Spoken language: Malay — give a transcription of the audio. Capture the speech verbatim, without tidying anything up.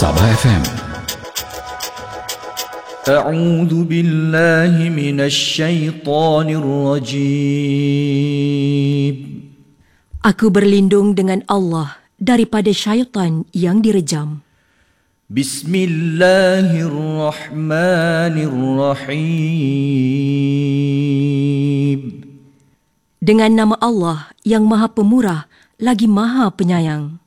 Sabah F M. A'udzu billahi minasy syaithanir rajim. Aku berlindung dengan Allah daripada syaitan yang direjam. Bismillahirrahmanirrahim. Dengan nama Allah yang Maha Pemurah lagi Maha Penyayang.